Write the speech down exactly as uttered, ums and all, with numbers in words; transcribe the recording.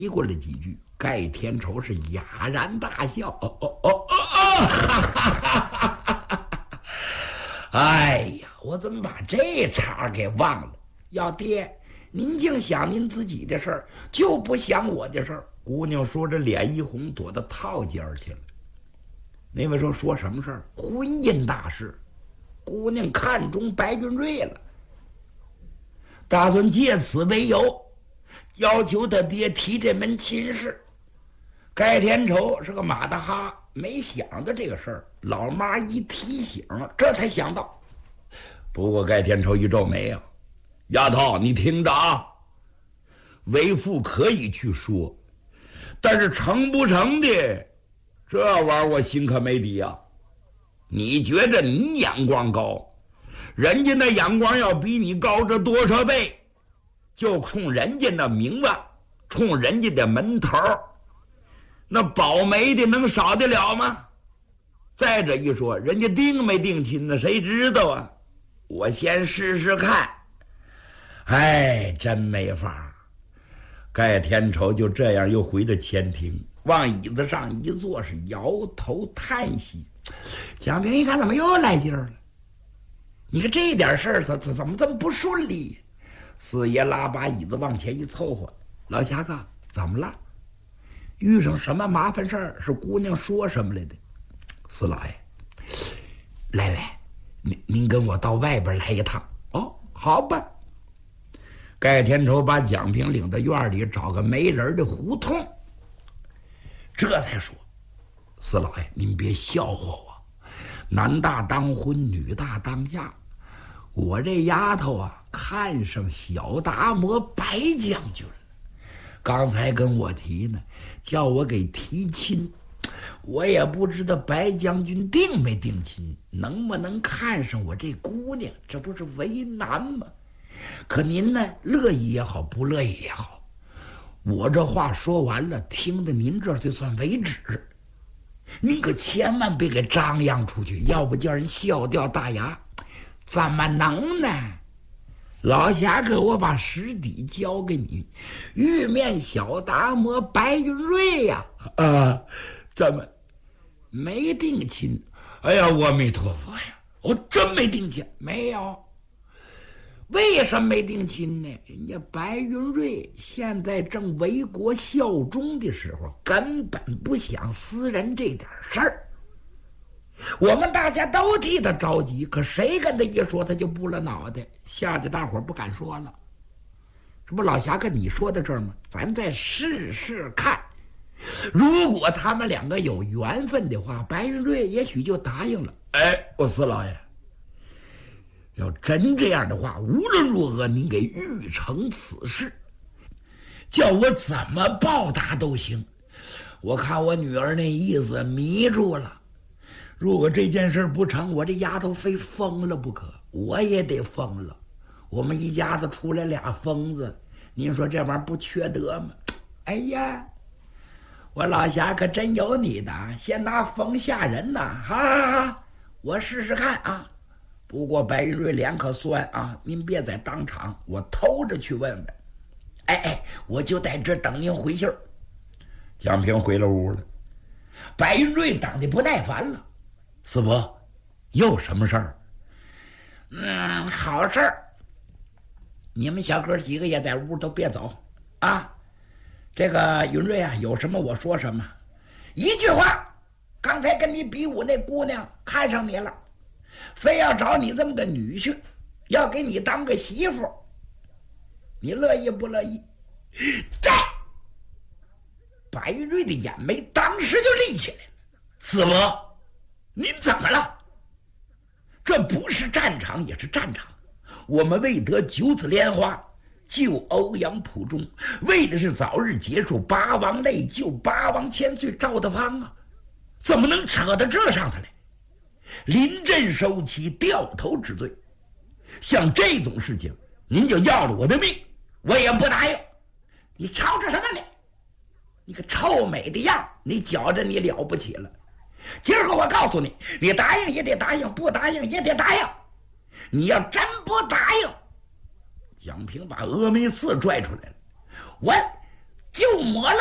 过了几句，盖天仇是哑然大笑。哦哦哦哦哦！哈哈哈哈！哎呀，我怎么把这茬给忘了？要爹，您净想您自己的事儿，就不想我的事儿。姑娘说着，脸一红，躲到套间去了。那位说说什么事儿？婚姻大事。姑娘看中白云瑞了，打算借此为由，要求他爹提这门亲事。盖天仇是个马大哈，没想到这个事儿，老妈一提醒了，这才想到。不过盖天仇一皱眉啊，丫头，你听着啊，为父可以去说，但是成不成的，这玩意儿我心可没底啊。你觉着你眼光高，人家那眼光要比你高这多少倍？就冲人家那名望，冲人家的门头，那保媒的能少得了吗？再者一说，人家定没定亲呢，谁知道啊？我先试试看。哎，真没法。盖天仇就这样又回到前厅，往椅子上一坐，是摇头叹息。蒋平一看，怎么又来劲儿了？你看这点事儿怎怎怎么这么不顺利？四爷拉把椅子往前一凑合，老侠客怎么了？遇上什么麻烦事儿？是姑娘说什么来的？四老爷，来来，您您跟我到外边来一趟。哦，好吧。盖天仇把蒋平领到院里，找个没人的胡同，这才说：“四老爷，您别笑话我，男大当婚，女大当嫁。我这丫头啊，看上小达摩白将军了，刚才跟我提呢，叫我给提亲。我也不知道白将军定没定亲，能不能看上我这姑娘，这不是为难吗？可您呢，乐意也好，不乐意也好，我这话说完了，听得您这就算为止。您可千万别给张扬出去，要不叫人笑掉大牙。怎么能呢？老侠客，我把实底交给你，玉面小达摩白云瑞呀！啊，怎么没定亲？哎呀，阿弥陀佛呀！我真没定亲，没有。为什么没定亲呢？人家白云瑞现在正为国效忠的时候，根本不想私人这点事儿。我们大家都替他着急，可谁跟他一说，他就不了脑袋，吓得大伙儿不敢说了。这不老侠跟你说到这儿吗？咱再试试看，如果他们两个有缘分的话，白云瑞也许就答应了。哎，我四老爷，要真这样的话，无论如何您给预成此事，叫我怎么报答都行。我看我女儿那意思迷住了，如果这件事不成，我这丫头非疯了不可，我也得疯了。我们一家子出来俩疯子，您说这玩意儿不缺德吗？哎呀，我老侠可真有你的，先拿疯吓人呐！哈哈哈，我试试看啊。不过白云瑞脸可酸啊，您别在当场，我偷着去问问。哎哎，我就在这等您回信儿。蒋平回了屋了，白云瑞等得不耐烦了。四伯，又什么事儿？嗯，好事儿。你们小哥几个也在屋，都别走啊。这个云瑞啊，有什么我说什么。一句话，刚才跟你比武那姑娘看上你了，非要找你这么个女婿，要给你当个媳妇，你乐意不乐意？这白云瑞的眼眉当时就立起来了。四伯，您怎么了？这不是战场也是战场，我们为得九子莲花，救欧阳普忠，为的是早日结束八王内疚，八王千岁赵德芳啊，怎么能扯到这上头来？临阵收起掉头之罪，像这种事情您就要了我的命，我也不答应。你吵着什么呢？你个臭美的样，你觉着你了不起了。今儿个我告诉你，你答应也得答应，不答应也得答应。你要真不答应，蒋平把峨眉四拽出来了，我就抹了。